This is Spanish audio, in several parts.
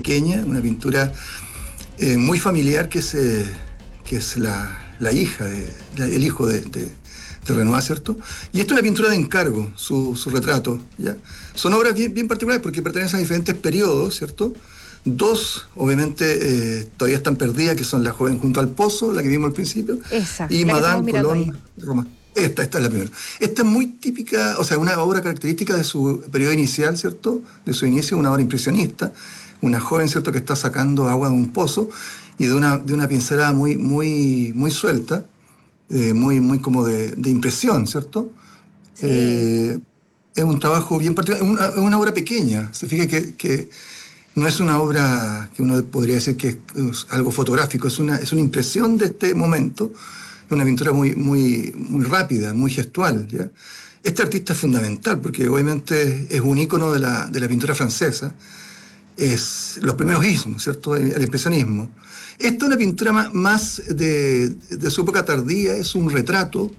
pequeña, una pintura muy familiar, que es la hija, el hijo de Renoir, ¿cierto? Y esto es una pintura de encargo, su retrato, ¿ya? Son obras bien particulares porque pertenecen a diferentes periodos, ¿cierto? Dos, obviamente, todavía están perdidas, que son La joven junto al pozo, la que vimos al principio, Esa, y la que estamos Madame mirando ahí. Colón, Roma. Esta es la primera. Esta es muy típica, o sea, una obra característica de su periodo inicial, ¿cierto? De su inicio, una obra impresionista. Una joven, ¿cierto?, que está sacando agua de un pozo y de una pincelada muy suelta, muy como de impresión, ¿cierto? Sí. Eh, es un trabajo bien particular, es una obra pequeña. Se fija que no es una obra que uno podría decir que es algo fotográfico, es una impresión de este momento, una pintura muy rápida, muy gestual, ¿ya? Este artista es fundamental porque obviamente es un ícono de la pintura francesa, es los primeros ismos, ¿cierto? El impresionismo. Esta es una pintura más de su época tardía, es un retrato,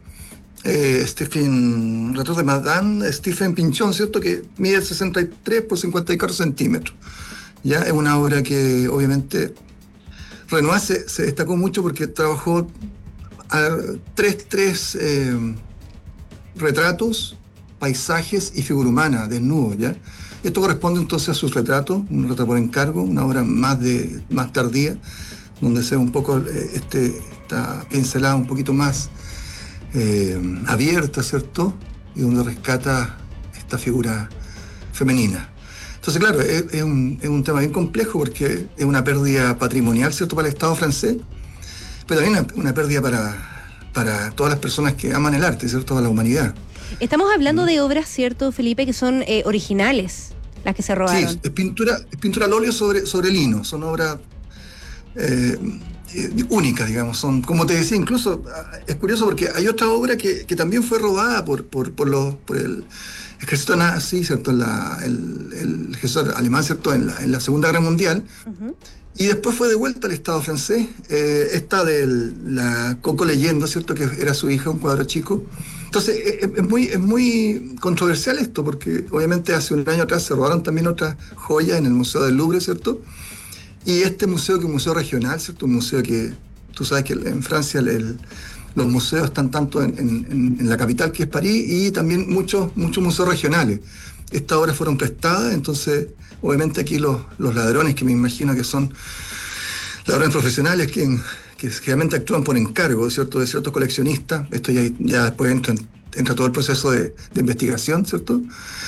retrato de Madame Stephen Pinchon, ¿cierto? Que mide 63 por 54 centímetros. Ya es una obra que obviamente Renoir se destacó mucho porque trabajó a tres retratos, paisajes y figura humana, desnudos, ¿ya? Esto corresponde entonces a sus retratos, un retrato por encargo, una obra más tardía, donde se ve un poco esta pincelada un poquito más abierta, ¿cierto? Y donde rescata esta figura femenina. Entonces, claro, es un tema bien complejo porque es una pérdida patrimonial, ¿cierto?, para el Estado francés, pero también una pérdida para todas las personas que aman el arte, ¿cierto?, para la humanidad. Estamos hablando de obras, ¿cierto, Felipe, que son originales, las que se Sí, robaron? es pintura al óleo sobre lino, son obras eh, únicas, digamos. Son, como te decía, incluso es curioso porque hay otra obra que también fue robada por el ejército nazi, ¿cierto? El ejército alemán, ¿cierto? En la Segunda Guerra Mundial. Ujú. Y después fue devuelta al Estado francés. Esta de la Coco Leyendo, ¿cierto? Que era su hija, un cuadro chico. Entonces, es muy controversial esto, porque obviamente hace un año atrás se robaron también otras joyas en el Museo del Louvre, ¿cierto? Y este museo, que es un museo regional, ¿cierto? Un museo que, tú sabes que en Francia los museos están tanto en la capital, que es París, y también muchos museos regionales. Estas obras fueron prestadas, entonces, obviamente aquí los ladrones, que me imagino que son ladrones profesionales, que generalmente actúan por encargo, ¿cierto?, de ciertos coleccionistas. Esto ya después entra todo el proceso de investigación, ¿cierto?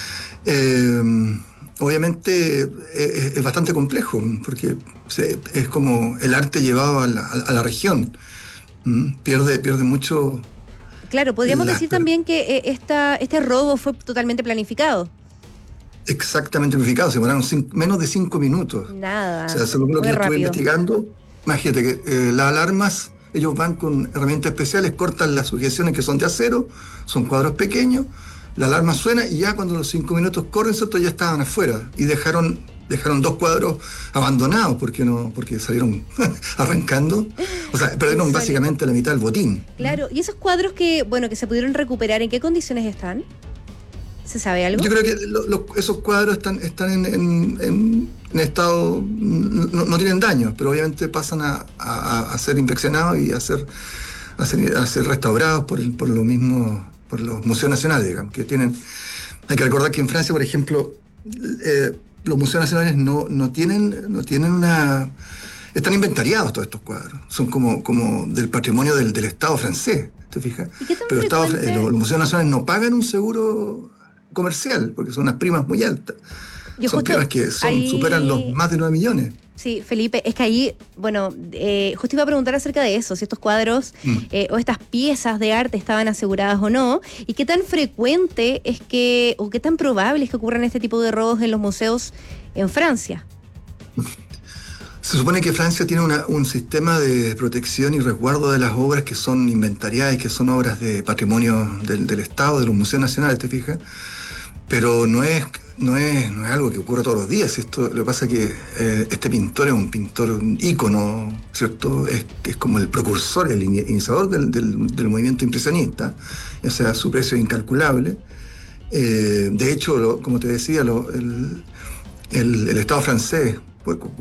Obviamente es bastante complejo, porque es como el arte llevado a la región. Pierde mucho Claro, podríamos las decir también que este robo fue totalmente planificado. exactamente unificado. Se demoraron menos de 5 minutos. O Nada, sea, según lo que muy yo estuve rápido. investigando, imagínate que las alarmas, ellos van con herramientas especiales, cortan las sujeciones que son de acero, son cuadros pequeños, la alarma suena y ya cuando los 5 minutos corren, ¿cierto?, ya estaban afuera y dejaron 2 cuadros abandonados porque salieron arrancando. O sea, perdieron Insólito. básicamente la mitad del botín. Claro, y esos cuadros que se pudieron recuperar, ¿en qué condiciones están? ¿Se sabe algo? Yo creo que esos cuadros están en estado, no tienen daño, pero obviamente pasan a ser inspeccionados y a ser restaurados por los museos nacionales, digamos, que tienen. Hay que recordar que en Francia, por ejemplo, los museos nacionales no tienen están inventariados todos estos cuadros. Son como del patrimonio del Estado francés, ¿te fijas? ¿Y qué tan Pero frecuente? los museos nacionales no pagan un seguro comercial, porque son unas primas muy altas. Yo Son justo primas que superan los ahí, más de 9 millones. sí, Felipe, es que ahí, bueno, justo iba a preguntar acerca de eso, si estos cuadros Mm. o estas piezas de arte estaban aseguradas o no, y qué tan frecuente es que, o qué tan probable es que ocurran este tipo de robos en los museos en Francia. Se supone que Francia tiene un sistema de protección y resguardo de las obras que son inventariadas y que son obras de patrimonio del Estado, de los museos nacionales, ¿te fijas? Pero no es algo que ocurra todos los días. Lo que pasa es que este pintor es un pintor, un ícono, ¿cierto? Es como el precursor, el iniciador del movimiento impresionista. O sea, su precio es incalculable. De hecho, como te decía, el Estado francés, pues,